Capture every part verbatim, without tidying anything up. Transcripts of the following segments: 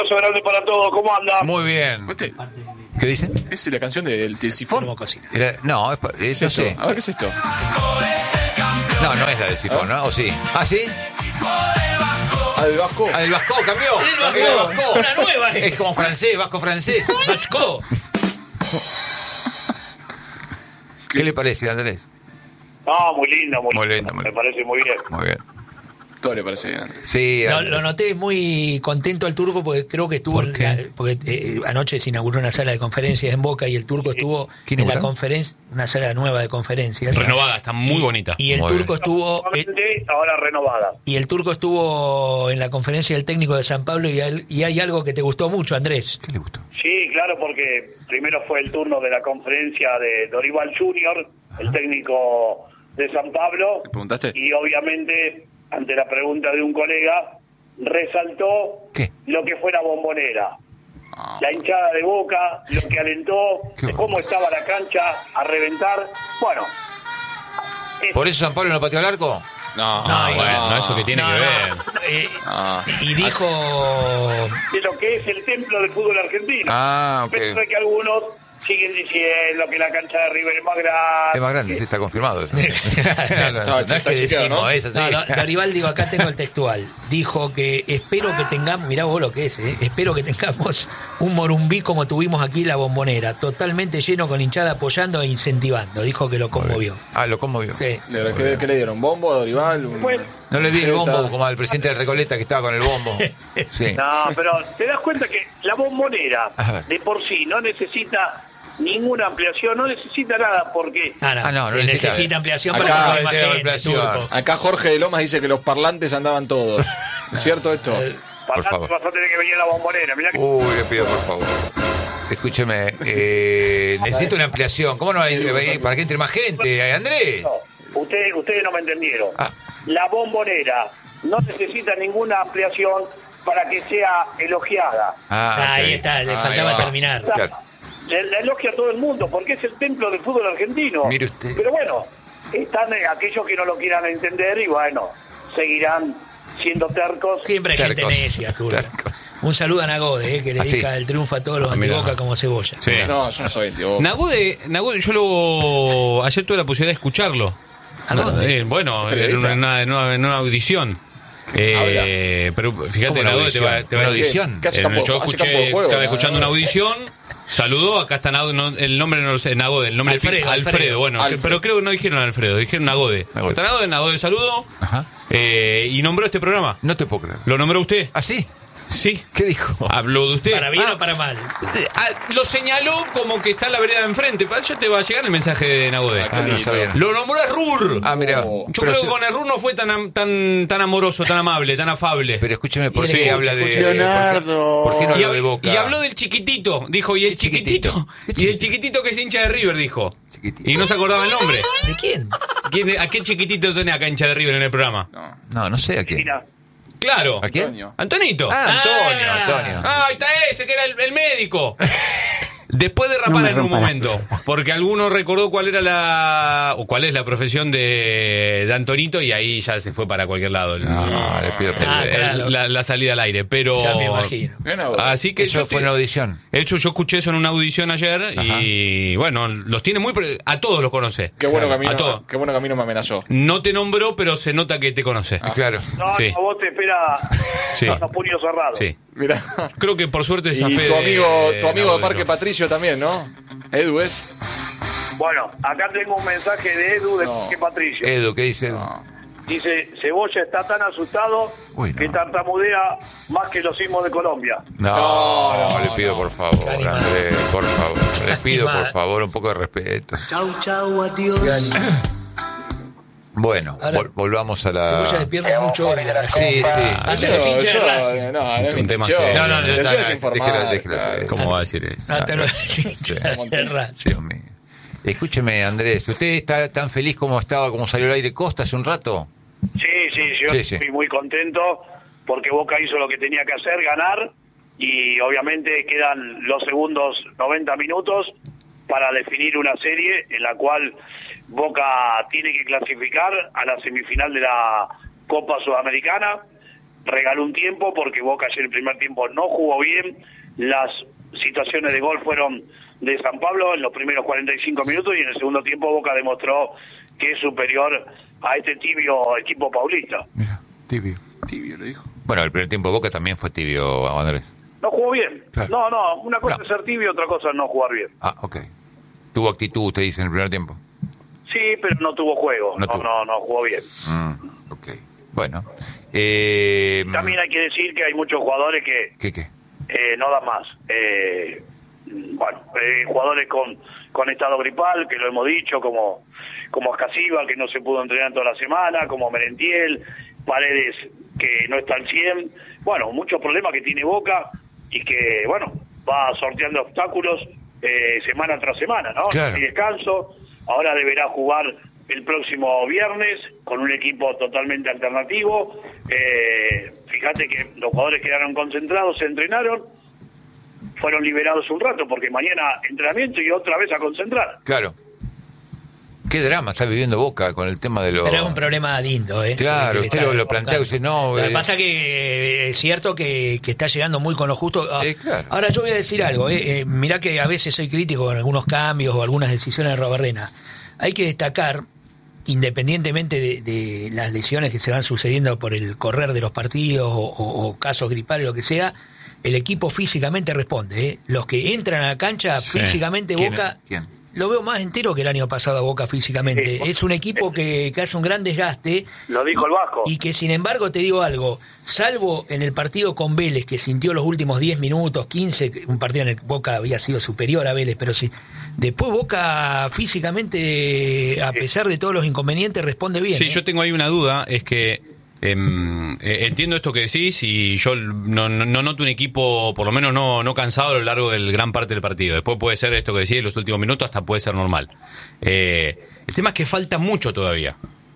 abrazo grande para todos, ¿cómo anda? Muy bien. ¿Usted? ¿Qué dicen? ¿Es la canción del, del sifón? Era, no, es, es, ¿Qué no es sé. esto? A ver, ¿qué es esto? No, no es la del sifón, ¿no? ¿O sí? ¿Ah, sí? Ah, del Vasco. Ah, del Vasco, cambió. El Vasco, Cambió el Vasco. una nueva, eh. Es como francés, vasco francés. Vasco. ¿Qué le parece, Andrés? No, muy lindo, muy, Muy lindo. lindo, muy Me lindo. parece muy bien. Muy bien. Todo le parece bien. Sí, Lo, Andrés. lo noté muy contento al Turco porque creo que estuvo ¿Por en qué? la- porque eh, anoche se inauguró una sala de conferencias en Boca y el Turco estuvo ¿Quién en la inauguró? conferencia, una sala nueva de conferencias. Renovada, está muy Y- bonita. Y el Muy Turco bien. estuvo eh, Nuevamente, ahora renovada. y el Turco estuvo en la conferencia del técnico de San Pablo y hay, y hay algo que te gustó mucho, Andrés. ¿Qué le gustó? Sí, claro, porque primero fue el turno de la conferencia de Dorival Junior, el técnico de San Pablo. ¿Le preguntaste? Y obviamente, ante la pregunta de un colega, resaltó ¿Qué? lo que fue la Bombonera. Ah. La hinchada de Boca, lo que alentó, Qué cómo estaba la cancha a reventar. Bueno, es- ¿Por eso San Pablo no pateó al arco? No, No, no, bueno, no, eso que tiene No, que no, ver. eh, Ah. y dijo de lo que es el templo del fútbol argentino. Ah, ok. Pese a que algunos siguen diciendo que la cancha de River es más grande. Es más grande, sí, está confirmado eso. no, no, no, Está- no es está que chequeado, decimos ¿no? eso, sí. No, no, Dorival, digo, acá tengo el textual. Dijo que espero que tengamos, mirá vos lo que es, ¿eh? Espero que tengamos un Morumbí como tuvimos aquí la Bombonera, totalmente lleno con hinchada apoyando e incentivando. Dijo que lo conmovió. Ah, lo conmovió. Sí. ¿Le- ¿Qué, qué le dieron? ¿Bombo a Dorival? Un- Bueno, No le vi el Zeta. bombo como al presidente de Recoleta que estaba con el bombo. Sí. no, pero te das cuenta que la Bombonera A ver. de por sí no necesita ninguna ampliación, no necesita nada porque Ah, no, Ah, no, no eh, necesita- necesita ampliación Acá para que hay más de gente, ampliación. Turco. Acá Jorge de Lomas dice que los parlantes andaban todos. ¿Es cierto esto? Eh, Por para favor. vas a tener que venir a la Bombonera. Mirá que Uy, le pido por favor. Escúcheme, eh, necesito una ampliación. ¿Cómo no hay? eh, ¿Para que entre más gente? Eh, Andrés. no, ustedes, ustedes no me entendieron. Ah. La Bombonera no necesita ninguna ampliación para que sea elogiada. Ah, Ahí ok. está, le Ahí faltaba va. terminar. Claro. Le, le elogia a todo el mundo porque es el templo del fútbol argentino. Mire usted. Pero bueno, están eh, aquellos que no lo quieran entender y bueno, seguirán siendo tercos. Siempre hay gente Tercos. necia, Turco. Tercos. Un saludo a Nagode, eh, que le Ah, sí. dedica el triunfo a todos los Ah, mira. antiboca como cebolla. Sí. No, yo no soy tío. Nagode, Nagode, yo lo. Ayer tuve la posibilidad de escucharlo. ¿A dónde? Eh, bueno, en ¿Periodista? una, en una- en una audición. Eh, pero fíjate, ¿Cómo una Nagode te va, audición? te va ¿Una a audición? ¿Qué hace Eh, campo- yo hace escuché, campo de juego, estaba ¿no? escuchando una audición, saludó, acá está Nagode, no, el nombre no lo sé, Nagode, el nombre Alfredo, Alfredo, Alfredo. bueno, Alfredo. pero creo que no dijeron Alfredo, dijeron Nagode. Nagode. Está Nagode, Nagode saludó Ajá. eh, y nombró este programa. No te puedo creer. ¿Lo nombró usted? ¿Ah, sí? Sí. ¿Qué dijo? Habló de usted. ¿Para bien Ah, o para mal? ah, lo señaló como que está en la vereda de enfrente. Ya te va a llegar el mensaje de Nagode. Ah, Ah, no lindo. sabía. Lo nombró a Rur. Ah, mira. Oh. Yo Pero creo se- que con el Rur no fue tan, am- tan, tan amoroso, tan amable, tan afable. Pero escúcheme, ¿por Sí, qué escucha, habla de... escucha. Leonardo. ¿Por qué no y, habla hab- de Boca? y habló del chiquitito, dijo, y el ¿Qué chiquitito? chiquitito, ¿Qué y el chiquitito? chiquitito que es hincha de River, dijo. Chiquitito. Y no se acordaba el nombre. ¿De quién? ¿Quién- ¿A qué chiquitito tenés acá hincha de River en el programa? No. No, no sé a quién. Mira, Claro. ¿A quién? Antonio. Antonito. Ah, Antonio, Ah. Antonio. Ah, ahí está ese, que era el, el médico. Después de rapar No me en un rompa la momento, porque alguno recordó cuál era la o cuál es la profesión de, de Antonito y ahí ya se fue para cualquier lado el- No, le pido el- perdón. Ah, el- claro. la, la salida al aire. Pero Ya me imagino. Bien, Nagode. así que Eso yo fue te- una audición. hecho, yo escuché eso en una audición ayer y bueno, los tiene muy pre- a todos los conoce. Qué bueno, a camino, todos. qué bueno camino me amenazó. No te nombró, pero se nota que te conoce. Ah, claro. no, Sí. no, vos te espera Sí. con los puños cerrados. Sí. Mirá. Creo que por suerte esa Y fe tu amigo, de- tu amigo no, de Parque no. Patricio también, ¿no? Edu es. Bueno, acá tengo un mensaje de Edu de No. Parque Patricio. Edu, ¿qué dice Edu? No. Dice, Cebolla está tan asustado Uy, no. que tartamudea más que los sismos de Colombia. No, No, no, no, le pido no. por favor, Qué animal. Andrés, por favor. Les pido por animal. favor un poco de respeto. Chau, chau, adiós. Bueno, Ahora- vol- volvamos a la... Cebolla despierta mucho odio. Sí, sí. Ante Yo- los hinchas de yo- Racing. no, no es mi Un tema intención. serio. No, no, Mi no, intención no, es no, informar. déjelo, déjelo, claro. ¿Cómo va a decir eso? Ante los hinchas de Racing. Dios mío. Escúcheme, Andrés, ¿usted está tan feliz como estaba, como salió al aire Costa hace un rato? Sí, sí, yo Sí, sí. estoy muy contento porque Boca hizo lo que tenía que hacer, ganar, y obviamente quedan los segundos noventa minutos para definir una serie en la cual Boca tiene que clasificar a la semifinal de la Copa Sudamericana regaló un tiempo porque Boca ayer el primer tiempo no jugó bien, las situaciones de gol fueron de San Pablo en los primeros cuarenta y cinco minutos y en el segundo tiempo Boca demostró que es superior a este tibio equipo paulista. Mira, tibio. Tibio, lo dijo. Bueno, el primer tiempo de Boca también fue tibio, Andrés. No jugó bien. Claro. No, no, una cosa No. es ser tibio, otra cosa es no jugar bien. Ah, ok. Tuvo actitud, usted dice, en el primer tiempo. Sí, pero no tuvo juego, No no, tuvo. no, no jugó bien. Mm, ok. Bueno. Eh, También hay que decir que hay muchos jugadores que ¿Qué qué? eh, no dan más. Eh, bueno, eh, jugadores con, con estado gripal, que lo hemos dicho, como como Ascasiba, que no se pudo entrenar toda la semana, como Merentiel, Paredes, que no está al cien. Bueno, muchos problemas que tiene Boca y que, bueno, va sorteando obstáculos eh, semana tras semana, ¿no? Claro. Sin descanso. Ahora deberá jugar el próximo viernes con un equipo totalmente alternativo. Eh, fíjate que los jugadores quedaron concentrados, se entrenaron, fueron liberados un rato porque mañana entrenamiento y otra vez a concentrar. Claro. Qué drama está viviendo Boca con el tema de los... Pero es un problema lindo, ¿eh? Claro, Que le usted está lo, lo plantea, buscando. usted no... Lo que eh, pasa que eh, es cierto que, que está llegando muy con lo justo. Ah, Eh, claro. Ahora yo voy a decir algo, ¿eh? Eh, mirá que a veces soy crítico con algunos cambios o algunas decisiones de Robarrena. Hay que destacar, independientemente de, de las lesiones que se van sucediendo por el correr de los partidos o, o- o casos gripales, lo que sea, el equipo físicamente responde, ¿eh? Los que entran a la cancha, Sí. físicamente ¿Quién? Boca... ¿Quién? Lo veo más entero que el año pasado a Boca físicamente. Sí. Es un equipo que, que hace un gran desgaste. Lo dijo el Vasco. Y que sin embargo te digo algo, salvo en el partido con Vélez, que sintió los últimos diez minutos, quince, un partido en el que Boca había sido superior a Vélez, pero sí, después Boca físicamente, a pesar de todos los inconvenientes, responde bien. Sí, ¿eh? yo tengo ahí una duda, es que em, eh, entiendo esto que decís y yo no, no, no noto un equipo, por lo menos no, no cansado a lo largo del gran parte del partido. Después puede ser esto que decís en los últimos minutos, hasta puede ser normal. Eh, el tema es que falta mucho todavía.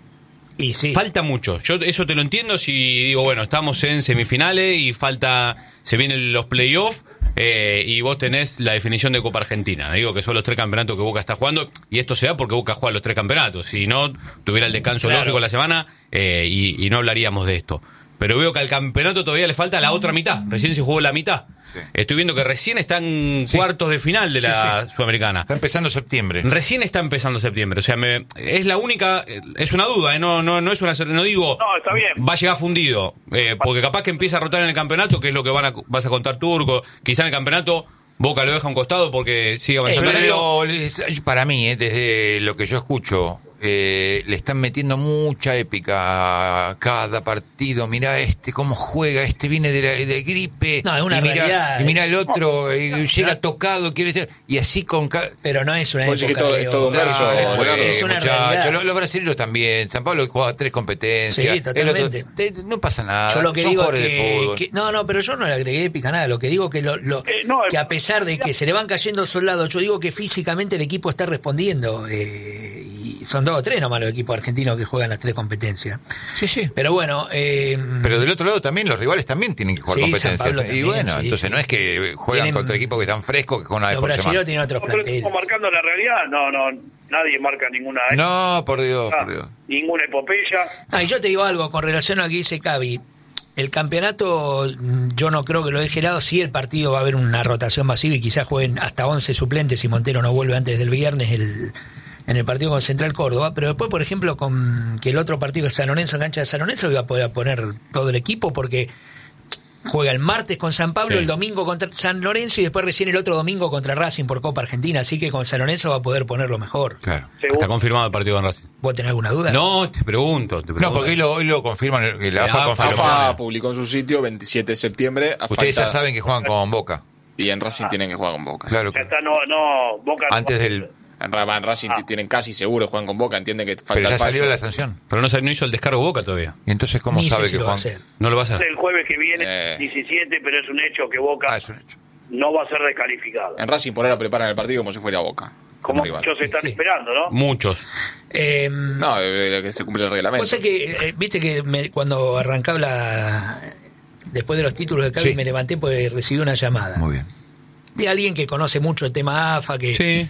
Y sí. Falta mucho. Yo eso te lo entiendo si digo, bueno, estamos en semifinales y falta, se vienen los playoffs eh, y vos tenés la definición de Copa Argentina. Digo que son los tres campeonatos que Boca está jugando y esto se da porque Boca juega los tres campeonatos. Si no, tuviera el descanso Claro. lógico la semana eh, y, y no hablaríamos de esto. Pero veo que al campeonato todavía le falta la otra mitad. Recién se jugó la mitad. Sí. Estoy viendo que recién están Sí. cuartos de final de la Sí, sí. Sudamericana. Está empezando septiembre. Recién está empezando septiembre, o sea, me, es la única, es una duda, ¿eh? no, no, no es una, no digo, No, está bien. va a llegar fundido, eh, porque capaz que empieza a rotar en el campeonato, que es lo que van a, vas a contar Turco, quizá en el campeonato Boca lo deja a un costado porque sigue avanzando. Pero les- para mí, eh, desde lo que yo escucho, eh, le están metiendo mucha épica a cada partido. Mirá este cómo juega, este viene de, la, de gripe. No, es una y mirá, realidad, y mirá es- el otro, eh, llega tocado, quiere ser- y así con... ca- Pero no es una Vos decís época. que todo- es todo un Leo. verso, Dale, Leonardo. pues, Es una muchacho, realidad. Los, los brasileños también. San Pablo juega tres competencias. Sí, El otro- totalmente. te- no pasa nada. Yo lo que Son digo es jugadores de que, fútbol. que- no, no, pero yo no le agregué épica nada. Lo que digo que lo, lo- Eh, no, que a pesar de que se le van cayendo soldados, yo digo que físicamente el equipo está respondiendo. eh, y son dos o tres nomás los equipos argentinos que juegan las tres competencias. Sí, sí. Pero bueno, eh, Pero del otro lado también los rivales también tienen que jugar Sí, competencias. San Pablo y también, bueno, sí, entonces sí. no es que juegan Tienen- contra equipos que están frescos que con una vez los por brasileños semana. tienen otros Nosotros planteles. estamos marcando la realidad, no, no, nadie marca ninguna No, por Dios, ah, por Dios. ninguna epopeya. Ah, y yo te digo algo con relación a lo que dice Cavi. El campeonato, mm, yo no creo que lo deje helado. Sí, el partido va a haber una rotación masiva y quizás jueguen hasta once suplentes si Montero no vuelve antes del viernes el, en el partido con Central Córdoba. Pero después, por ejemplo, con que el otro partido es San Lorenzo, en cancha de San Lorenzo, iba a poder poner todo el equipo porque juega el martes con San Pablo, Sí. el domingo contra San Lorenzo y después recién el otro domingo contra Racing por Copa Argentina. Así que con San Lorenzo va a poder ponerlo mejor. Claro. Está Según, confirmado el partido con Racing. ¿Vos tenés alguna duda? No, te pregunto, te pregunto. No, porque hoy lo, hoy lo confirman, que la La AFA AFA, confirmó. AFA publicó en su sitio veintisiete de septiembre. a Ustedes ya falta- saben que juegan con Boca. Y en Racing tienen que jugar con Boca. Claro. ya está, no, no, Boca. Antes del... En, Ra- en Racing Ah. tienen casi seguro juegan con Boca. Entienden que falta Pero ya el paso. salió la sanción. Pero no, sa- no hizo el descargo Boca todavía. Y entonces, ¿cómo Ni sé sabe si que lo va a juegan? hacer. No lo va a hacer. El jueves que viene, Eh. diecisiete, pero es un hecho que Boca Ah, es un hecho. no va a ser descalificado. En Racing por ahora preparan el partido como si fuera Boca. Como rival. muchos están Sí. esperando, ¿no? Muchos. Eh, No, de, de que se cumple el reglamento. Vos sabés que, eh, viste que me- cuando arrancaba la... Después de los títulos de Cavi Sí. me levanté porque recibí una llamada Muy bien. de alguien que conoce mucho el tema AFA, que Sí.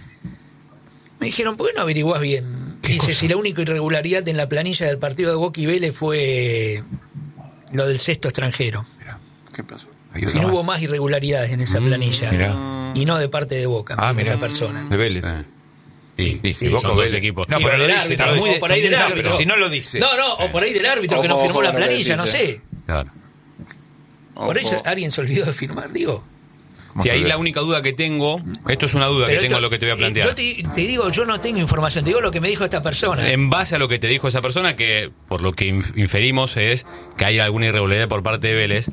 me dijeron, ¿por qué no averiguás bien? ¿Qué Dice, cosa? si la única irregularidad en la planilla del partido de Boca y Vélez fue lo del sexto extranjero. Mirá, ¿Qué pasó? hay otra Si no más. hubo más irregularidades en esa planilla. mirá. Y no de parte de Boca, Ah, de mira, otra persona. de Vélez. Y, Sí, sí, Sí, Boca son o dos Vélez. equipos. No, Sí, pero o lo del dice, árbitro, no, o por ahí del no, árbitro. pero si no lo dice. No, no, o por ahí del árbitro que Ojo, no firmó ojo la con lo que planilla, no decís, sé. Claro. Por eso Ojo. alguien se olvidó de firmar, digo. ¿Cómo Si se ahí ve? la única duda que tengo, esto es una duda Pero que tengo esto- lo que te voy a eh, plantear. Yo te, te digo, yo no tengo información, te digo lo que me dijo esta persona. En base a lo que te dijo esa persona, que por lo que inf- inferimos es que hay alguna irregularidad por parte de Vélez.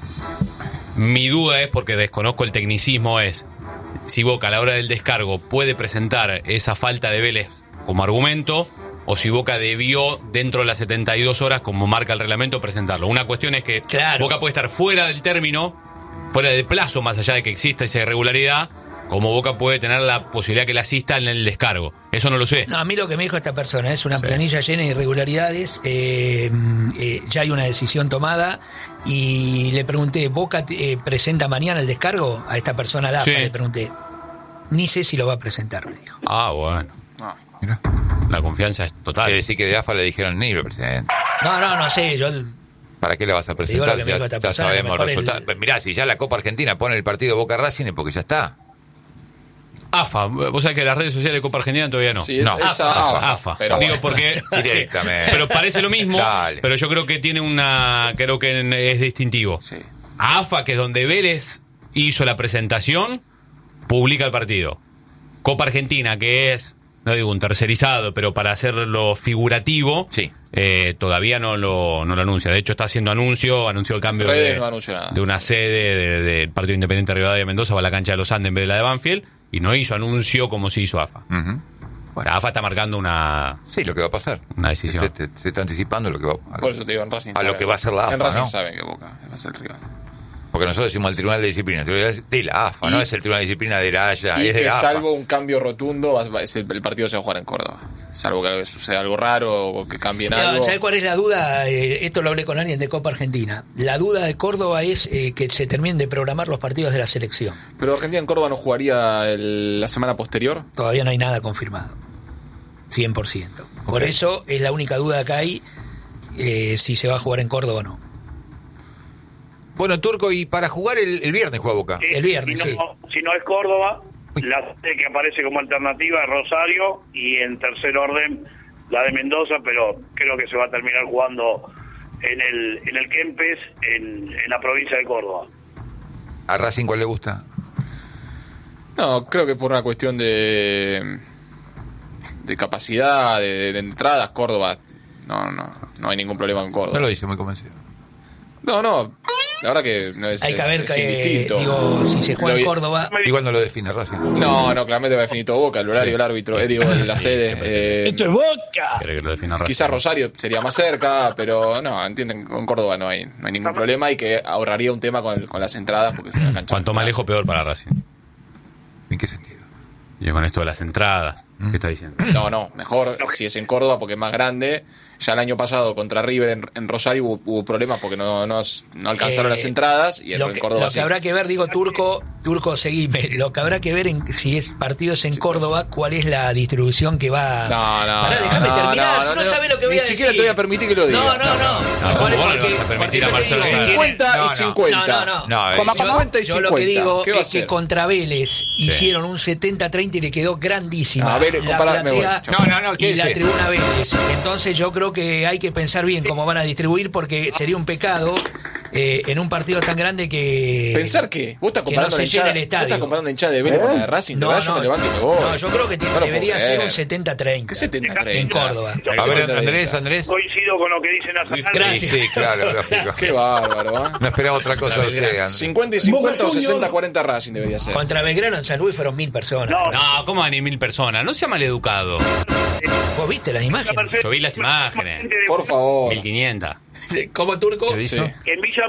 Mi duda es, porque desconozco el tecnicismo, es si Boca a la hora del descargo puede presentar esa falta de Vélez como argumento, o si Boca debió dentro de las setenta y dos horas, como marca el reglamento, presentarlo. Una cuestión es que Claro. Boca puede estar fuera del término, fuera del plazo, más allá de que exista esa irregularidad, como Boca puede tener la posibilidad que la asista en el descargo. Eso no lo sé. No, a mí lo que me dijo esta persona es una planilla llena de irregularidades, eh, eh, ya hay una decisión tomada y le pregunté, ¿Boca eh, presenta mañana el descargo? A esta persona Dafa Sí. le pregunté, ni sé si lo va a presentar, me dijo. Ah, bueno. No. Mirá. La confianza es total. Quiere decir que de A F A le dijeron ni lo presenta. No, no, no sé, yo... ¿Para qué le vas a digo presentar? lo que me Ya, dijo esta ya persona, sabemos el mejor el- resultado. Mirá, si ya la Copa Argentina pone el partido Boca Racing es porque ya está. A F A, vos sabés que las redes sociales de Copa Argentina todavía no. Sí, es, No. es AFA, AFA, AFA. Pero Digo bueno. porque Directamente. pero parece lo mismo, Dale. pero yo creo que tiene una creo que es distintivo. Sí. A F A, que es donde Vélez hizo la presentación, publica el partido. Copa Argentina, que es, no digo un tercerizado, pero para hacerlo figurativo, Sí. eh, todavía no lo, no lo anuncia. De hecho, está haciendo anuncio, anunció el cambio Redes de, no anunció nada. de una sede de- del Partido Independiente Rivadavia Mendoza va a la cancha de los Andes en vez de la de Banfield, y no hizo anuncio como se hizo A F A. Ujú. La A F A está marcando una... Sí, lo que va a pasar. Una decisión. Se, te- se está anticipando lo que va a Por eso te digo, en Racing A lo saben. que va a ser la En AFA, Racing ¿no? saben que Boca va a ser el rival. Porque nosotros decimos el Tribunal de Disciplina. El Tribunal de la A F A, Y- no es el Tribunal de Disciplina de la Haya, y es de que la A F A. salvo un cambio rotundo, va- va- es el, el partido se va a jugar en Córdoba. Salvo que suceda algo raro o que cambien algo. ¿Sabes cuál es la duda? Eh, esto lo hablé con alguien de Copa Argentina. La duda de Córdoba es eh, que se terminen de programar los partidos de la selección. Pero Argentina en Córdoba no jugaría el- la semana posterior. Todavía no hay nada confirmado. cien por ciento. Por Ok. eso es la única duda que hay, eh, si se va a jugar en Córdoba o no. Bueno, Turco, y para jugar el, el viernes juega Boca. El viernes, si no, si no es Córdoba, la sede que aparece como alternativa es Rosario y en tercer orden la de Mendoza, pero creo que se va a terminar jugando en el en el Kempes, en, en la provincia de Córdoba. ¿A Racing cuál le gusta? No, creo que por una cuestión de de capacidad, de, de entradas, Córdoba. No, no, no hay ningún problema con No Córdoba. lo dice muy convencido. No, no. La verdad que no es, Hay que es- ver es que, indistinto. digo, si se juega Lo en vi- Córdoba, Igual no lo define Racing. No, no, claramente va a definir todo Boca, el horario, Sí. el árbitro, eh, digo, la sede. eh, Esto es Boca. Quiere que lo defina Racing. Quizás Rosario sería más cerca, pero no, entienden, con Córdoba no hay, no hay ningún problema y que ahorraría un tema con, con las entradas porque es una cancha. Cuanto más lejos, peor para Racing. ¿En qué sentido? Y con esto de las entradas, ¿qué está diciendo? No, no, mejor si es en Córdoba porque es más grande. Ya el año pasado contra River en, en Rosario hubo, hubo problemas porque no, no, no alcanzaron Eh, las entradas y en, lo en que, Córdoba lo sí. que habrá que ver, digo, Turco, Turco, seguime, lo que habrá que ver en si es partidos en Córdoba, cuál es la distribución que va... No, no, Pará, no, déjame no, terminar, no, si no, no, sabe lo que voy ni a siquiera decir. te voy a permitir que lo diga. No, no, no. No, ¿Cuál es? ¿cómo le Porque- vas a permitir porque a yo te Marcelo digo- Sala? cincuenta No, y no. cincuenta. No, no, no. No, es- Coma, Yo- cincuenta y yo lo que cincuenta. digo ¿Qué va a es que hacer? contra Vélez hicieron un setenta treinta y le quedó grandísima A ver, la compará- me voy, platea chao. No, no, no, y ¿qué la dice? tribuna Vélez. Entonces yo creo que hay que pensar bien cómo van a distribuir porque sería un pecado eh, en un partido tan grande que... ¿Pensar qué? ¿Vos estás que no comparando se la hinchada? llene el ¿Vos estadio. estás comparando la hinchada de Vélez con la de Racing? No, Te vas, yo no, me levanto y me voy. no, yo creo que te- No lo puedo debería ser creer. un setenta treinta ¿Qué setenta treinta? en Córdoba. A ver, Andrés, Andrés. Coincido con lo que dice Nacional. Gracias. Sí, sí, claro, lógico. Qué bárbaro, ¿eh? No esperaba otra cosa de usted, Andrés. cincuenta y cincuenta o sesenta cuarenta Racing debería ser. Contra Belgrano en San Luis fueron mil personas. No. No, ¿cómo van a ir mil personas? No sea maleducado. ¿Vos viste las imágenes? Yo vi las imágenes. Por favor. mil quinientos. ¿Cómo, Turco? ¿Qué Sí. dijo? En Villa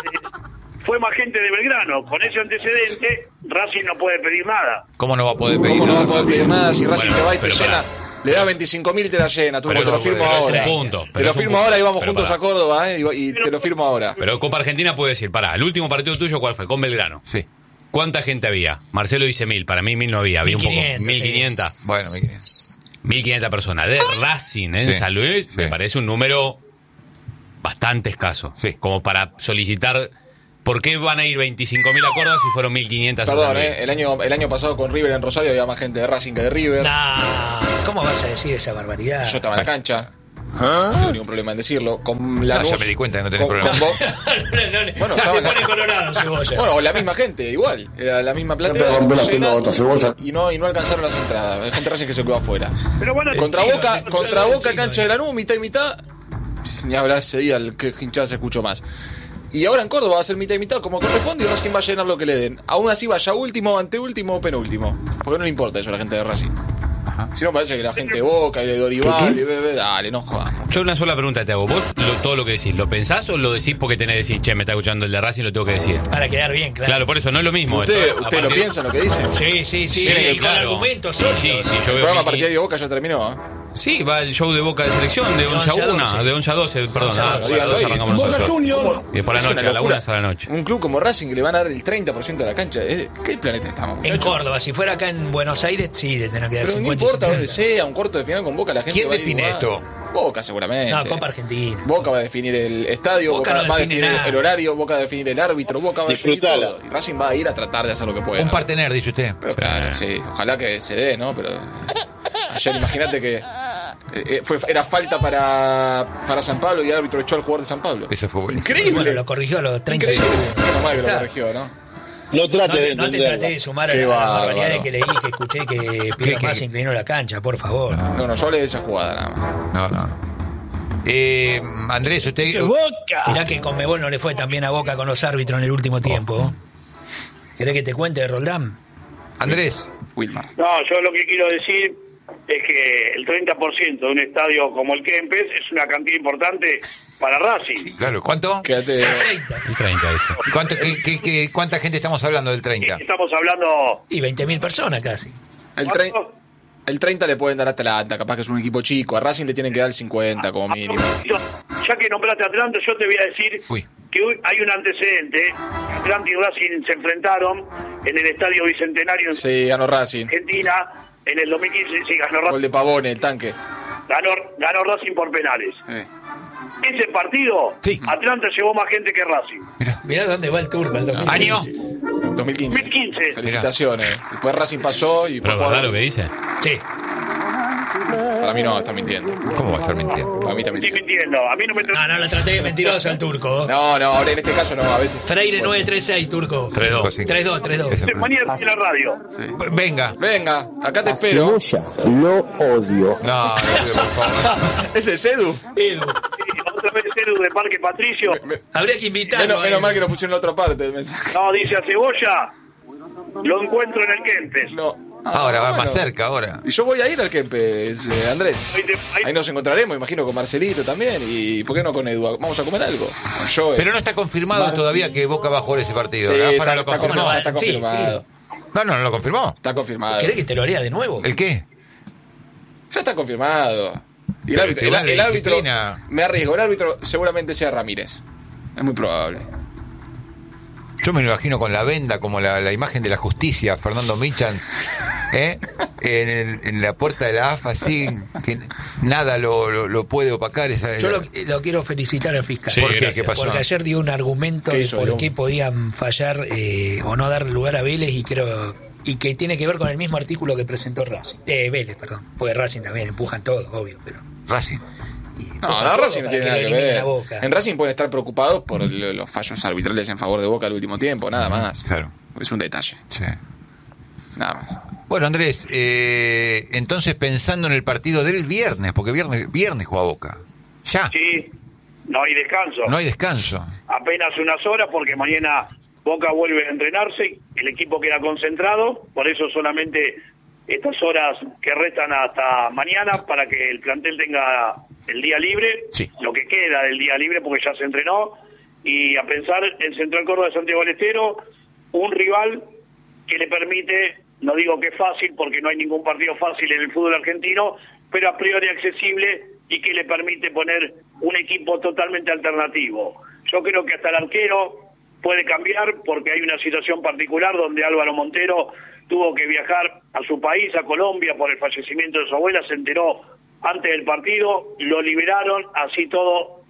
fue más gente de Belgrano. Con ese antecedente, Racing no puede pedir nada. ¿Cómo no va a poder pedir? ¿Cómo no va a nada? poder pedir nada si Racing Bueno, te va y te pero llena? pará. Le da veinticinco mil y te la llena, tú, Pero te lo eso- firmo pero es un ahora. punto, Te pero lo es un firmo punto. ahora y vamos Pero juntos pará. a Córdoba, ¿eh? Y, y te lo firmo ahora. Pero Copa Argentina puede decir, pará, el último partido tuyo, ¿cuál fue? Con Belgrano. Sí. ¿Cuánta gente había? Marcelo dice mil, para mí mil no había, había un poco. mil quinientos, mil quinientos. Bueno, mi querido. mil quinientas personas. De Racing en Sí, San Luis, sí. me parece un número bastante escaso. Sí. Como para solicitar. ¿Por qué van a ir veinticinco mil a Córdoba si fueron mil quinientos a San Perdón, Luis? eh, el año el año pasado con River en Rosario había más gente de Racing que de River. Nah, ¿cómo vas a decir esa barbaridad? Yo estaba en la cancha. No tengo ningún problema en decirlo. Con Lanús, ya me di cuenta que no tenés con- problema. con Bo- Bueno, Se estaba en la- pone colorado, Cebolla. Bueno, o la misma gente, igual. Era la misma platea. Siempre rompe la llena, pelota, Cebolla. y no y no alcanzaron las entradas. Hay gente de Racing que se quedó afuera. Pero bueno, Contra chino, Boca, te contra escucharon Boca chino, cancha eh. de Lanús, mitad y mitad. Pss, Ni hablar ese día, el que hinchada se escuchó más. Y ahora en Córdoba va a ser mitad y mitad como corresponde y Racing va a llenar lo que le den. Aún así vaya último, anteúltimo o penúltimo. Porque no le importa eso a la gente de Racing. Si no parece que la gente de Boca y de Dorival, y bebé, dale, no jodamos. Yo una sola pregunta te hago. ¿Vos lo- todo lo que decís, lo pensás o lo decís porque tenés que decir, che, me está escuchando el de Racing, lo tengo que decir? Para quedar bien, claro. Claro, por eso no es lo mismo. ¿Usted, Esto, usted lo aparte- piensa lo que dice? Sí, sí, sí. Sí, y con claro. argumentos Sí, sólidos. sí, sí, yo El veo programa que- partidario de Boca ya terminó, ¿eh? Sí, va el show de Boca de selección de once a una, de once a doce, perdón, once a ah, doce. once a doce arrancamos Boca nosotros. Junior. Y por la Es noche, una a la locura. una hasta la noche. Un club como Racing que le van a dar el treinta por ciento de la cancha. ¿eh? ¿Qué planeta estamos, En muchachos? Córdoba, si fuera acá en Buenos Aires, sí, le tendrán que dar Pero no cincuenta y importa donde cincuenta. sea, un cuarto de final con Boca, la gente ¿Quién va a ir define igual. esto? Boca seguramente. No, Copa Argentina. Boca va a definir el estadio, Boca Boca, no va a define definir nada. el horario, Boca va a definir el árbitro, Boca va a definir Disfrutalo. todo. Y Racing va a ir a tratar de hacer lo que pueda. Un partener, dice usted. Pero claro, sí, ojalá que se dé, ¿no? Pero ayer imagínate que eh, fue, era falta para, para San Pablo y el árbitro echó al jugador de San Pablo. Eso fue bueno. Increíble. Bueno, lo corrigió a los treinta Increíble. segundos. Menos mal que lo Está. corrigió, ¿no? No trate No de te, no te entenderla. traté de sumar a Qué la- a las bárbaro. barbaridades que leí, que escuché, que Piero qué? más inclinó la cancha, por favor. No, no, yo hablé de esa jugada nada más. No, no. Eh, Andrés, usted. Mirá que con Conmebol no le fue tan bien a Boca con los árbitros en el último tiempo. ¿Querés que te cuente, Roldán? Andrés, Wilmar. no, yo lo que quiero decir es que el treinta por ciento de un estadio como el Kempes es una cantidad importante para Racing. claro, ¿cuánto? Quédate. El treinta dice. ¿Cuánto qué, qué- qué- ¿Cuánta gente estamos hablando del treinta? Estamos hablando... Y veinte mil personas casi. El, tre- el treinta le pueden dar a Atlanta, capaz que es un equipo chico. A Racing le tienen que dar el cincuenta como mínimo. Ya que nombraste a Atlanta, yo te voy a decir Uy. que hoy hay un antecedente. Atlanta y Racing se enfrentaron en el Estadio Bicentenario en Sí, ganó Racing. Argentina en el dos mil quince. Sí, ganó Gol Racing, de Pavone, el tanque. ganó, ganó Racing por penales. Eh. Ese partido, Sí. Atlanta llevó más gente que Racing. Mira, Mirá dónde va el turco. El dos mil Año. quince. dos mil quince. dos mil quince. Felicitaciones. Después Racing pasó y fue Pero a jugar- verdad lo que dice. Sí. Para mí no, está mintiendo. ¿cómo va a estar mintiendo? Para mí está Estoy mintiendo. mintiendo. A mí no me No, no lo traté de mentiroso al turco. No, no, ahora en este caso no, a veces. Freire nueve tres seis, turco. tres dos. Sí. tres dos, tres dos. Eso. Mañana en la radio. Sí. Venga. Venga, acá te espero. Cebolla, lo odio. No, no, por favor. ¿Ese es Edu? Edu, Sí, otra vez Edu de Parque Patricio. habría que invitarlo. Menos, a menos él. mal que lo pusieron en la otra parte del mensaje. No, dice a Cebolla. Lo encuentro en el Kempes. No. Ahora va bueno. más cerca, ahora. Y yo voy a ir al Kempes, eh, Andrés. Ahí te- ahí- Ahí nos encontraremos, imagino, con Marcelito también. ¿Y por qué no con Edu? ¿Vamos a comer algo? Con Joe. Pero no está confirmado todavía que Boca va a jugar ese partido. Sí, Rafa está, no lo está confirmó. confirmado. Está Sí, confirmado. No, no, no lo confirmó. Está confirmado. ¿Querés que te lo haría de nuevo? ¿El qué? Ya está confirmado. Y el Pero árbitro, el, igual el la árbitro disciplina. me arriesgo, el árbitro seguramente sea Ramírez. Es muy probable. Yo me lo imagino con la venda, como la, la imagen de la justicia, Fernando Michan, ¿eh? en, el- en la puerta de la A F A, así, que nada lo, lo, lo puede opacar. Esa, Yo lo, lo quiero felicitar al fiscal. Sí, ¿Por qué? gracias. ¿Qué pasó? Porque ayer dio un argumento ¿Qué de hizo, por León? qué podían fallar eh, o no dar lugar a Vélez y creo y que tiene que ver con el mismo artículo que presentó Racing. Eh, Vélez, perdón. Porque Racing también empujan todo, obvio, pero Racing. y No, empujan no, todo Racing no para tiene que nada lo que eliminen ver. a Boca. En Racing pueden estar preocupados por el- los fallos arbitrales en favor de Boca al último tiempo, nada más. Claro. Es un detalle, Sí. nada más. Bueno, Andrés, eh, entonces pensando en el partido del viernes, porque viernes, viernes juega Boca. Ya. Sí, no hay descanso. No hay descanso. Apenas unas horas porque mañana Boca vuelve a entrenarse, el equipo queda concentrado, por eso solamente estas horas que restan hasta mañana para que el plantel tenga el día libre, Sí. lo que queda del día libre porque ya se entrenó, y a pensar en Central Córdoba de Santiago del Estero, un rival que le permite, no digo que es fácil porque no hay ningún partido fácil en el fútbol argentino, pero a priori accesible y que le permite poner un equipo totalmente alternativo. Yo creo que hasta el arquero puede cambiar porque hay una situación particular donde Álvaro Montero tuvo que viajar a su país, a Colombia, por el fallecimiento de su abuela, se enteró antes del partido, lo liberaron, así todo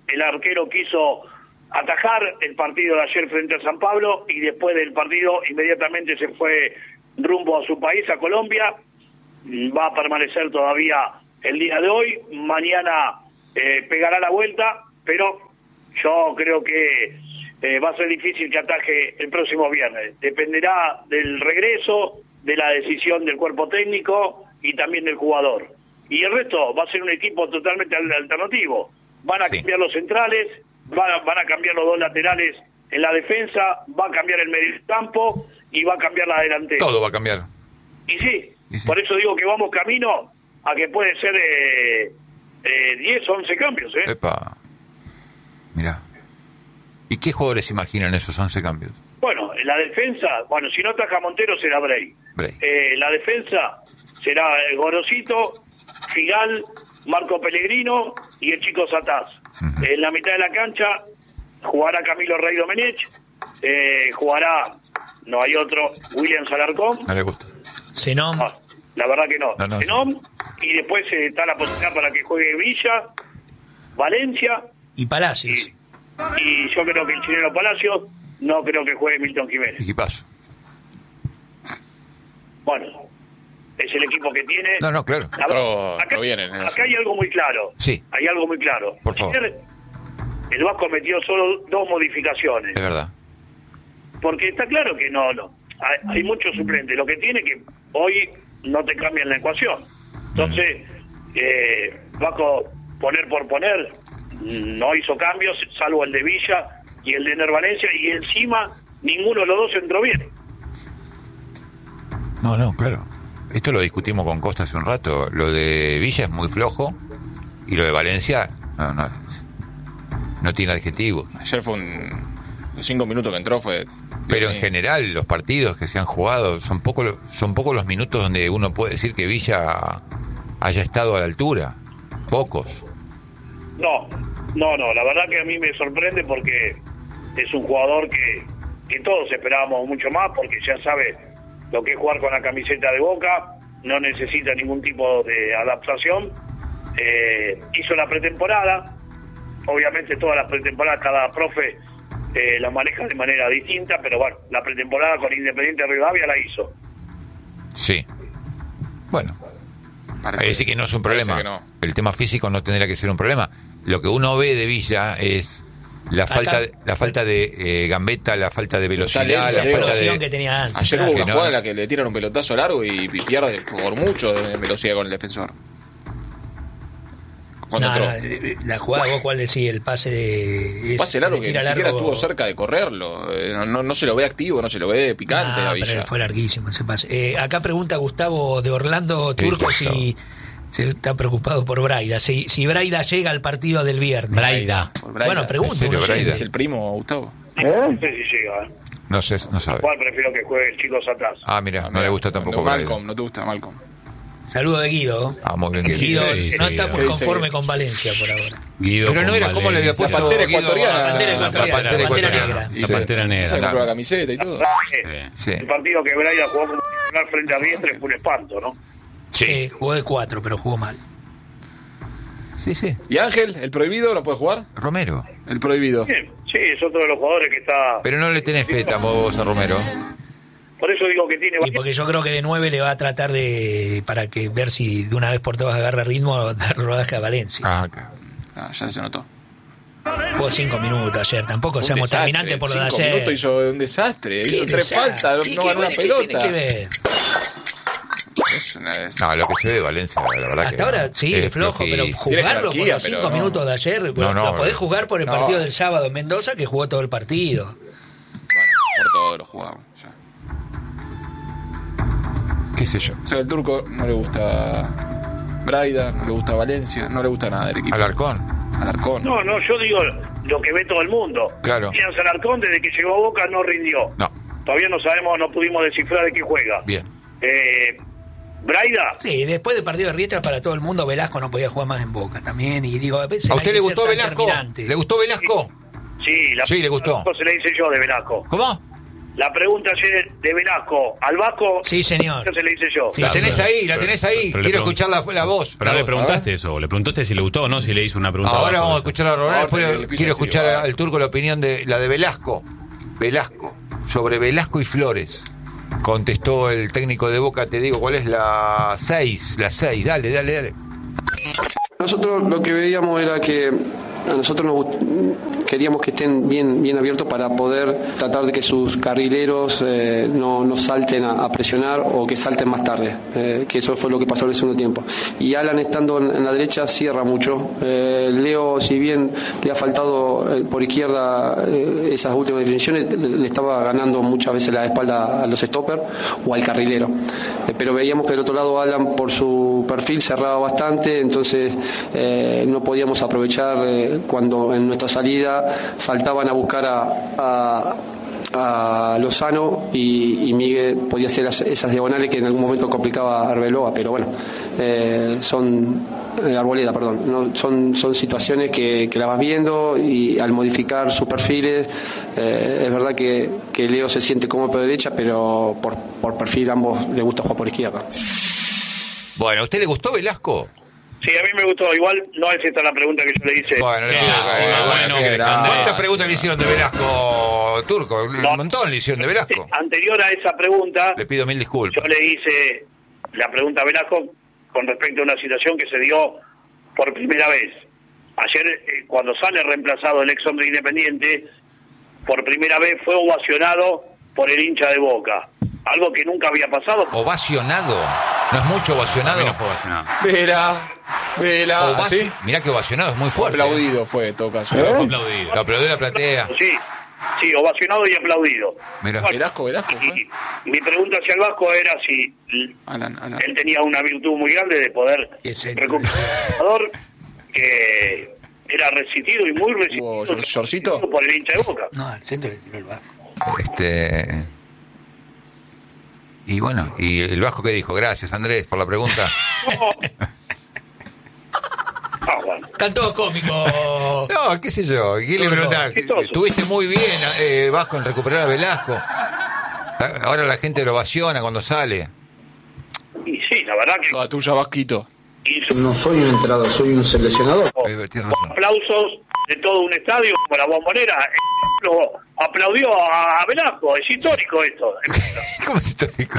el arquero quiso atajar el partido de ayer frente a San Pablo y después del partido inmediatamente se fue rumbo a su país, a Colombia. Va a permanecer todavía el día de hoy, mañana eh, pegará la vuelta, pero yo creo que eh, va a ser difícil que ataje el próximo viernes. Dependerá del regreso, de la decisión del cuerpo técnico y también del jugador. Y el resto va a ser un equipo totalmente alternativo. Van a sí. cambiar los centrales, van a, van a cambiar los dos laterales en la defensa, va a cambiar el mediocampo y va a cambiar la delantera. Todo va a cambiar. Y sí, y sí. por eso digo que vamos camino a que puede ser eh, eh, diez o once cambios. ¿eh? Epa, mirá. ¿Y qué jugadores imaginan esos once cambios? Bueno, en la defensa, bueno, si no ataja Montero será Bray. Bray. Eh, la defensa será el Gorosito, Figal, Marco Pellegrino y el Chico Sataz. Uh-huh. En la mitad de la cancha jugará Camilo Rey Domenech, eh, jugará, no hay otro, William Alarcón. No le gusta. Zenón. Ah, la verdad que no. no, no Zenón, y después eh, está la posibilidad para que juegue Villa, Valencia. Y Palacios. Y, y yo creo que el chileno Palacios, no creo que juegue Milton Jiménez. Equipazo. Bueno, es el equipo que tiene. No, no, claro. La, Otro, acá, viene en acá hay algo muy claro. Sí. Hay algo muy claro. Por favor. Ayer el Vasco metió solo dos modificaciones. Es verdad. Porque está claro que no, no. Hay, hay muchos suplentes. Lo que tiene que hoy no te cambian la ecuación. Entonces, mm. eh, Vasco, poner por poner, no hizo cambios, salvo el de Villa y el de Ener Valencia, y encima ninguno de los dos entró bien. No, no, claro. Esto lo discutimos con Costa hace un rato. Lo de Villa es muy flojo y lo de Valencia no, no, no tiene adjetivo. Ayer fue un... Los cinco minutos que entró fue... Pero en general los partidos que se han jugado son poco, son pocos los minutos donde uno puede decir que Villa haya estado a la altura. Pocos. No, no, no. La verdad que a mí me sorprende porque es un jugador que, que todos esperábamos mucho más, porque ya sabe lo que es jugar con la camiseta de Boca, no necesita ningún tipo de adaptación. Eh, hizo la pretemporada, obviamente todas las pretemporadas, cada profe eh, la maneja de manera distinta, pero bueno, la pretemporada con Independiente Rivadavia la hizo. Sí. Bueno, Parece, es decir que no es un problema. No. El tema físico no tendría que ser un problema. Lo que uno ve de Villa es la Acá, falta la falta de eh, gambeta, la falta de velocidad, Talento, la falta explosión de... que tenía antes. Ayer claro. hubo una Que no. jugada en la que le tiran un pelotazo largo y, y pierde por mucho de velocidad con el defensor. Cuando No, entró. no, la jugada, vos cuál decís, el pase de... Un pase largo le que ni tira siquiera largo- estuvo cerca de correrlo. Eh, No, no, no se lo ve activo, no se lo ve picante Ah, a pero Villa. fue larguísimo ese pase. Eh, acá pregunta Gustavo de Orlando ¿Qué Turco dijo si se está preocupado por Braida. Si, si Braida llega al partido del viernes. Braida. Por Braida. Bueno, pregunto. ¿En serio, no sé. Braida? ¿Es el primo, Gustavo? No sé si llega. ¿eh? No sé, no sabe. Igual prefiero que juegue el Chico Sataz. Ah, mira, Ah, no le gusta tampoco. No, Braida. Malcolm, no te gusta Malcolm. Saludo de Guido. Ah, muy bien. Guido Sí, no sí, está Guido. muy Sí, conforme sí. con Valencia por ahora. Guido Pero no con era como le había Valencia. puesto La pantera Guido ecuatoriana. a- La pantera la ecuatoriana, pantera la pantera ecuatoriana. negra. La pantera negra. Se compró la- la camiseta y todo. Eh, Sí. El partido que Braida jugó como titular frente a Riestre fue un espanto, ¿no? Sí. Eh, jugó de cuatro, pero jugó mal. Sí, sí. ¿Y Ángel, el prohibido, lo puede jugar? Romero. El prohibido. Bien, sí, es otro de los jugadores que está... Pero no le tenés fe tampoco vos a Romero. Por eso digo que tiene... Y porque yo creo que de nueve le va a tratar de, para que ver si de una vez por todas agarra ritmo, dar rodaje a Valencia. Ah, acá. Ah, ya se notó. Jugó cinco minutos ayer, tampoco Un seamos desastre. terminantes por lo de Cinco ayer. minutos hizo un desastre. ¿Qué Hizo tres desastre? faltas, ¿Y no qué ganó una bueno, qué pelota. tiene que ver? Es una- es- No, lo que se ve de Valencia, la verdad que Hasta ahora sí, es es flojo, pero flojísimo. jugarlo por jerarquía, los cinco pero no. minutos de ayer, bueno, No, no, lo podés no. jugar por el No. partido del sábado en Mendoza, que jugó todo el partido. Bueno, por todo lo jugamos. Ya. ¿Qué sé yo? O sea, el turco no le gusta Braida, no le gusta Valencia, no le gusta nada del equipo. Alarcón. Alarcón. No, no, yo digo lo que ve todo el mundo. Claro. Ian Alarcón, desde que llegó a Boca, no rindió. No. Todavía no sabemos, no pudimos descifrar de qué juega. Bien. Eh, Braida, Sí, después del partido de Riestra para todo el mundo, Velasco no podía jugar más en Boca también. Y digo, a veces ¿A hay usted que le ser gustó tan Velasco? terminante. ¿Le gustó Velasco? sí, la Sí, le gustó. se le hice yo de Velasco. ¿Cómo? La pregunta ayer de Velasco al Vasco. Sí, señor. ¿Qué se le hice yo? Sí, La sí, tenés pero- ahí, la tenés ahí. pero le Quiero pregun- escuchar la, la voz. Pero La le voz. preguntaste eso, le preguntaste si le gustó o no, si le hizo una pregunta. Ahora abajo, vamos a eso. escuchar a Rodríguez, Ahora después le piso quiero así, escuchar va. al Turco la opinión de la de Velasco. Velasco, sobre Velasco y Flores. Contestó el técnico de Boca, te digo, ¿cuál es la seis? La seis, dale, dale, dale. Nosotros lo que veíamos era que a nosotros nos gust- queríamos que estén bien, bien abiertos para poder tratar de que sus carrileros eh, no, no salten a, a presionar o que salten más tarde, eh, que eso fue lo que pasó en el segundo tiempo. Y Alan estando en, en la derecha cierra mucho. Eh, Leo, si bien le ha faltado eh, por izquierda eh, esas últimas definiciones, le, le estaba ganando muchas veces la espalda a los stoppers o al carrilero. Eh, pero veíamos que del otro lado Alan por su perfil cerraba bastante, entonces eh, no podíamos aprovechar eh, cuando en nuestra salida saltaban a buscar a, a, a Lozano y, y Miguel podía hacer las- esas diagonales que en algún momento complicaba a Arbeloa, pero bueno, eh, son eh, Arboleda, perdón, no, son, son situaciones que, que la vas viendo y al modificar sus perfiles, eh, es verdad que, que Leo se siente como por derecha, pero por, por perfil ambos le gusta jugar por izquierda. Bueno, ¿a usted le gustó Velasco? Sí, a mí me gustó. Igual no es esta la pregunta que yo le hice. Bueno, le Qué pido- lástima, eh, bueno, bueno, qué ¿qué- grande. ¿cuántas preguntas le hicieron de Velasco, Turco? Un No. montón le hicieron de Velasco. Anterior a esa pregunta, Le pido mil disculpas. yo le hice la pregunta a Velasco con respecto a una situación que se dio por primera vez. Ayer, eh, cuando sale reemplazado el ex hombre Independiente, por primera vez fue ovacionado por el hincha de Boca. Algo que nunca había pasado. Ovacionado. ¿No es mucho A ovacionado? mí no fue ovacionado. Vela, vela, Ovaci- ¿así? Mirá que ovacionado es muy fuerte. Aplaudido fue en todo caso. Pero fue aplaudido. Lo aplaudió la platea. Sí, sí, ovacionado y aplaudido. Mirá. Bueno, Velasco, Velasco y- fue. y mi pregunta hacia el Vasco era si l- Alan, Alan. él tenía una virtud muy grande de poder Es el- recuperar un jugador que era resistido y muy resistido ¿Hubo shor- shortcito? por el hincha de Boca. No, al centro le tiró el Vasco. Este. Y bueno, ¿y el Vasco qué dijo? Gracias, Andrés, por la pregunta. No. Ah, bueno. Cantó cómico. No, qué sé yo. ¿Quién le Turco. preguntaba? Chistoso. Estuviste muy bien, eh, Vasco, en recuperar a Velasco. Ahora la gente lo ovaciona cuando sale. Y sí, la verdad que Toda tuya, Vasquito. hizo No soy un entrenador, soy un seleccionador. Eh, tienes razón. aplausos de todo un estadio como la Bombonera. Lo aplaudió a, a Velasco. Es histórico esto. ¿Cómo es histórico?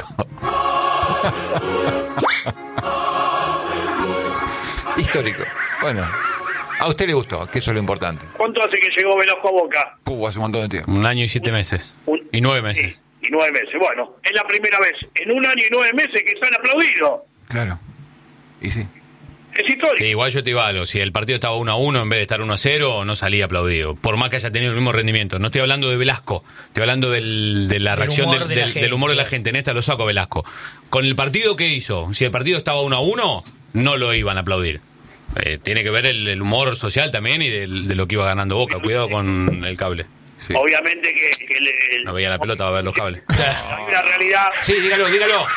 Histórico. Bueno, a usted le gustó, que eso es lo importante. ¿Cuánto hace que llegó Velasco a Boca? Uh, hace un montón de tiempo. Un año y siete meses. Un- Y nueve meses. Sí, y nueve meses. Bueno, es la primera vez en un año y nueve meses que están aplaudidos. Claro. Y sí. Es histórico. Sí, igual yo te digo algo, si el partido estaba uno a uno en vez de estar uno a cero, no salía aplaudido. Por más que haya tenido el mismo rendimiento. No estoy hablando de Velasco, estoy hablando del, de la Del reacción humor del, de la del- gente, del humor de la claro. gente. En esta lo saco a Velasco. Con el partido que hizo, si el partido estaba uno a uno, no lo iban a aplaudir. Eh, tiene que ver el, el humor social también y del- de lo que iba ganando Boca. Cuidado con el cable. Sí. Obviamente que, que el- el- No veía la pelota, va a ver los cables. hay una realidad, Sí, dígalo, dígalo.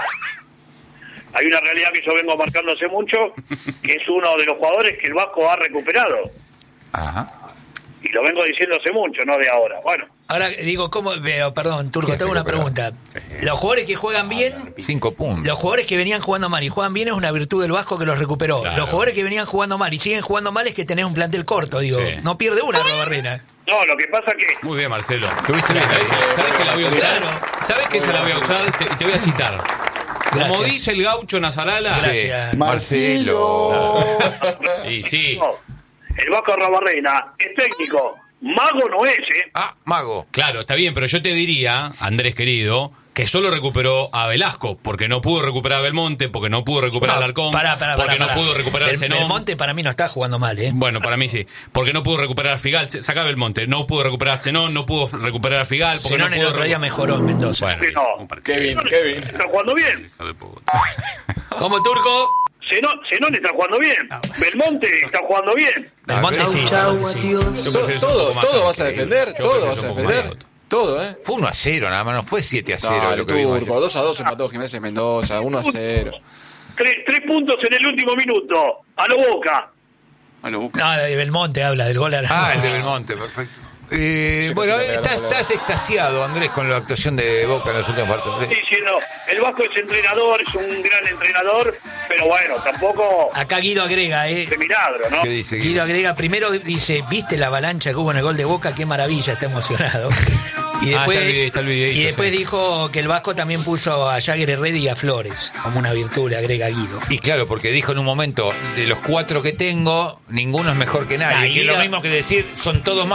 hay una realidad que yo vengo marcando hace mucho, que es uno de los jugadores que el Vasco ha recuperado. Ajá. Y lo vengo diciendo hace mucho, no de ahora. Bueno, Ahora digo, ¿cómo? Veo, perdón, Turco, Sí, tengo una pero- pregunta. Los jugadores que juegan bien, Cinco puntos. los jugadores que venían jugando mal y juegan bien es una virtud del Vasco que los recuperó. Claro. Los jugadores que venían jugando mal y siguen jugando mal es que tenés un plantel corto, digo. Sí. No pierde una la barrera. no, lo que pasa que Muy bien, Marcelo. ¿Tuviste bien? ¿Sabes, que- sabes que la voy a usar? Claro. ¿Sabes que esa la voy a usar? Te, te voy a citar. Como Gracias. dice el gaucho Nazarala. Sí. Gracias. Marcelo. Y sí. no, el Vasco Rabarrena es técnico, mago no es, ¿eh? Ah, Mago. Claro, está bien, pero yo te diría, Andrés querido, que solo recuperó a Velasco, porque no pudo recuperar a Belmonte, porque no pudo recuperar No, a Alarcón, pará, pará, porque pará, no pará. pudo recuperar a Bel- Zenón. Belmonte para mí no está jugando mal, ¿eh? Bueno, para mí sí. Porque no pudo recuperar a Figal. Se- Saca Belmonte. No pudo recuperar a Zenón, no pudo recuperar a Figal. Porque Zenón no el pudo otro día recu- mejoró en Mendoza. Bueno, Sí, no. un partido. Kevin, Kevin. Está jugando bien. Hijo de puta. ¿Cómo, Turco? Zenón, Zenón está jugando bien. Belmonte está jugando bien. Belmonte sí. Belmonte sí. Yo prefiero ser un Todo, poco más todo cauto. vas a defender, Yo todo prefiero vas ser a un poco más defender. cauto. Todo, ¿eh? Fue uno a cero, nada más, no fue siete a cero Dale, lo que vimos. Turco, dos a dos empató Jiménez Mendoza, uno a cero. Tres, tres puntos en el último minuto. A lo Boca. A lo busca. No, de Belmonte habla del gol a la Ah, el de Belmonte, perfecto. Eh, Sí, bueno, sí, sí, estás, sí, estás extasiado, Andrés, con la actuación de Boca en los últimos partidos. Sí, sí, no. El Vasco es entrenador, es un gran entrenador, pero bueno, tampoco Acá Guido agrega, ¿eh? de milagro, ¿no? ¿Qué dice Guido? Guido agrega, primero dice, ¿viste la avalancha que hubo en el gol de Boca? Qué maravilla, está emocionado. Y Ah, después, está el vide- está el videíto, y después sí. dijo que el Vasco también puso a Jagger Herrera y a Flores como una virtud, le agrega Guido. Y claro, porque dijo en un momento, de los cuatro que tengo, ninguno es mejor que nadie. Ah, que es lo Guido- mismo que decir, son todos